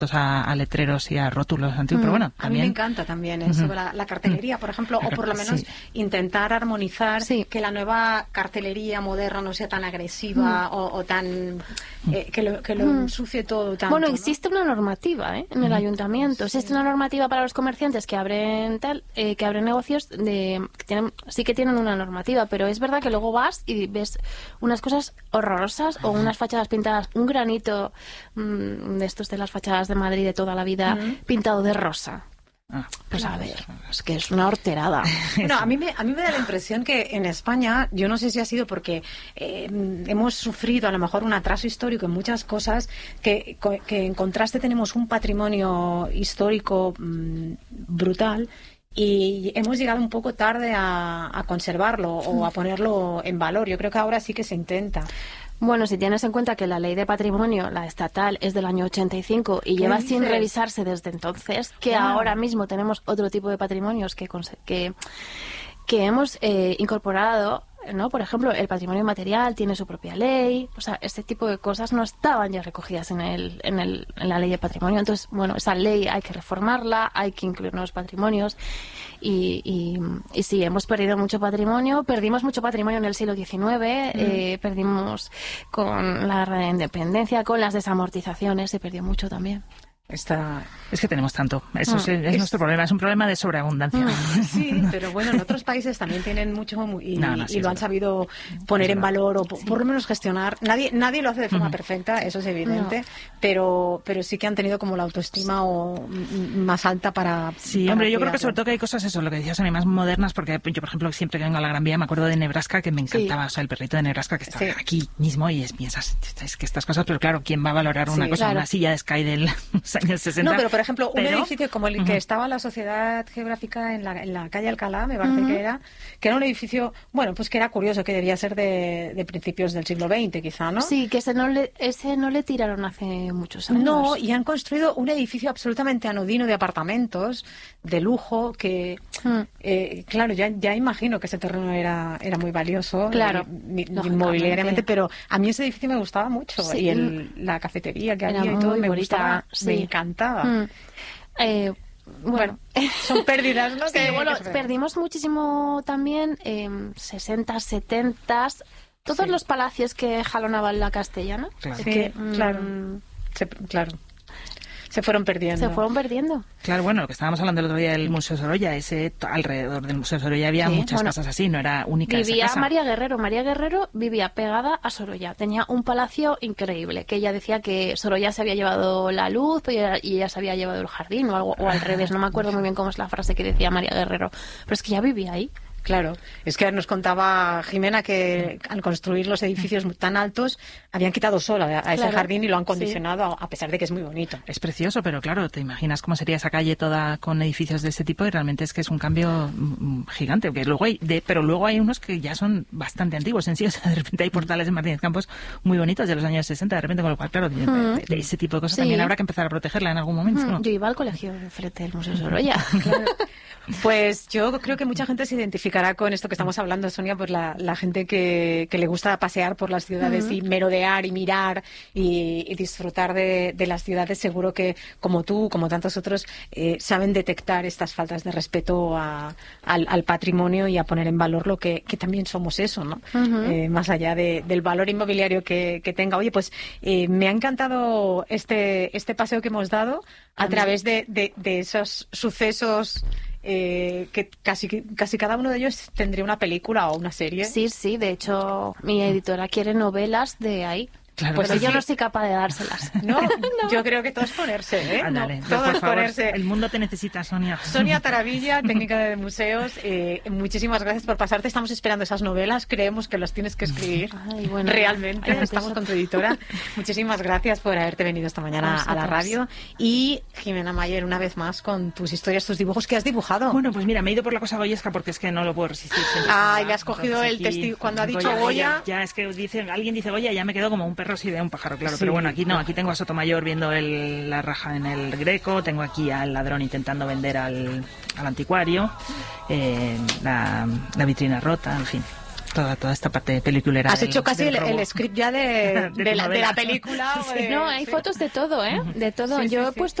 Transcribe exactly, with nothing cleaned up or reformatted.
A, a letreros y a rótulos antiguos, mm, pero bueno, también... A mí me encanta también eso, uh-huh. la, la cartelería, por ejemplo, o por lo menos sí. intentar armonizar, sí. que la nueva cartelería moderna no sea tan agresiva mm. o, o tan... Eh, que lo, que lo mm. ensucie todo tanto. Bueno, existe ¿no? una normativa ¿eh? en el mm. ayuntamiento, sí. existe una normativa para los comerciantes que abren tal, eh, que abren negocios, de, que tienen, sí que tienen una normativa, pero es verdad que luego vas y ves unas cosas horrorosas o unas fachadas pintadas, un granito mmm, de estos de las fachadas de Madrid de toda la vida, uh-huh. pintado de rosa. Ah, pues a ver, es que es una horterada. Bueno, a mí me, a mí me da la impresión que en España, yo no sé si ha sido porque eh, hemos sufrido a lo mejor un atraso histórico en muchas cosas, que, que en contraste tenemos un patrimonio histórico mmm, brutal, y hemos llegado un poco tarde a, a conservarlo o a ponerlo en valor. Yo creo que ahora sí que se intenta. Bueno, si tienes en cuenta que la ley de patrimonio, la estatal, es del año ochenta y cinco y lleva dices? sin revisarse desde entonces, que wow. ahora mismo tenemos otro tipo de patrimonios que, que, que hemos eh, incorporado, ¿no? Por ejemplo, el patrimonio material tiene su propia ley, o sea, este tipo de cosas no estaban ya recogidas en, el, en, el, en la ley de patrimonio. Entonces, bueno, esa ley hay que reformarla, hay que incluir nuevos patrimonios. Y, y, y sí, hemos perdido mucho patrimonio, perdimos mucho patrimonio en el siglo diecinueve, mm. eh, perdimos con la guerra de independencia, con las desamortizaciones, se perdió mucho también. Esta... Es que tenemos tanto. Eso mm. es, es, es nuestro problema. Es un problema de sobreabundancia. Mm. Sí, pero bueno, en otros países también tienen mucho y, no, no, sí, y lo han sabido poner en valor o sí. por lo menos gestionar. Nadie nadie lo hace de forma mm. perfecta, eso es evidente, no. pero pero sí que han tenido como la autoestima o más alta para... Sí, para hombre, yo cuidarlo. creo que sobre todo que hay cosas, eso, lo que decías, son más modernas, porque yo, por ejemplo, siempre que vengo a la Gran Vía me acuerdo de Nebraska, que me encantaba, sí. o sea, el perrito de Nebraska que está sí. aquí mismo y es, piensas, es que estas cosas, pero claro, ¿quién va a valorar una sí, cosa? Claro. Una silla de Sky de los años sesenta. No, pero por ejemplo, un pero, edificio como el uh-huh. que estaba la Sociedad Geográfica en la, en la calle Alcalá, me parece uh-huh. que era, que era un edificio, bueno, pues que era curioso, que debía ser de, de principios del siglo veinte, quizá, ¿no? Sí, que ese no le, ese no le tiraron hace muchos años. No, y han construido un edificio absolutamente anodino de apartamentos, de lujo, que, uh-huh. eh, claro, ya, ya imagino que ese terreno era, era muy valioso, claro, eh, inmobiliariamente, pero a mí ese edificio me gustaba mucho, sí. y el, la cafetería que era había y todo, me bonita, gustaba, sí. me encantaba. Mm. Eh, bueno, bueno, son pérdidas, ¿no? Sí, que, bueno, que perdimos muchísimo también, eh, sesenta, setenta, todos sí. los palacios que jalonaban la castellana. Claro, sí, que, claro. Mm, Se, claro. Se fueron perdiendo. Se fueron perdiendo. Claro, bueno, lo que estábamos hablando el otro día del Museo Sorolla, ese alrededor del Museo Sorolla había sí, muchas bueno, casas así, no era única vivía esa casa. María Guerrero. María Guerrero vivía pegada a Sorolla. Tenía un palacio increíble, que ella decía que Sorolla se había llevado la luz y ella se había llevado el jardín o algo, o al revés. No me acuerdo muy bien cómo es la frase que decía María Guerrero. Pero es que ya vivía ahí. Claro, es que nos contaba Jimena que al construir los edificios tan altos habían quitado sol a, a ese claro, jardín y lo han condicionado, sí. a pesar de que es muy bonito. Es precioso, pero claro, te imaginas cómo sería esa calle toda con edificios de ese tipo y realmente es que es un cambio mm, gigante. Porque luego hay de, pero luego hay unos que ya son bastante antiguos en sí, o sea, de repente hay portales en Martínez Campos muy bonitos de los años sesenta, de repente, con lo cual, claro, de, mm. de, de ese tipo de cosas sí. también habrá que empezar a protegerla en algún momento. Mm. ¿no? Yo iba al colegio frente del Museo Sorolla. Claro. Pues yo creo que mucha gente se identificará con esto que estamos hablando, Sonia, pues la, la gente que, que le gusta pasear por las ciudades uh-huh. y merodear y mirar y, y disfrutar de, de las ciudades. Seguro que, como tú, como tantos otros, eh, saben detectar estas faltas de respeto a, al, al patrimonio y a poner en valor lo que, que también somos eso, ¿no? Uh-huh. Eh, más allá de, del valor inmobiliario que, que tenga. Oye, pues eh, me ha encantado este, este paseo que hemos dado a, a través de, de, de esos sucesos. Eh, que casi casi cada uno de ellos tendría una película o una serie. Sí, sí, de hecho mi editora quiere novelas de ahí. Claro, pues sí. yo no soy capaz de dárselas. No, no. Yo creo que todo es ponerse, ¿eh? Ándale, no, todo es ponerse. El mundo te necesita, Sonia. Sonia Taravilla, técnica de museos, eh, muchísimas gracias por pasarte. Estamos esperando esas novelas, creemos que las tienes que escribir. Ay, bueno, realmente, ay, estamos con tu editora. Muchísimas gracias por haberte venido esta mañana a la radio. Y Jimena Mayer, una vez más, con tus historias, tus dibujos. ¿Qué has dibujado? Bueno, pues mira, me he ido por la cosa goyesca porque es que no lo puedo resistir. Ay, le has cogido el testigo. Cuando ha dicho Goya, Goya, ya es que dice, alguien dice Goya, ya me quedo como un perro si ve un pájaro, claro. Sí, pero bueno, aquí no, aquí tengo a Sotomayor viendo el, la raja en el Greco, tengo aquí al ladrón intentando vender al, al anticuario, eh, la, la vitrina rota, en fin. Toda, toda esta parte peliculera. Has del, hecho casi del el, el script ya de, de, de la, de novela. la película. O de, No, hay sí. fotos de todo, ¿eh? De todo. Sí, Yo sí, he sí. puesto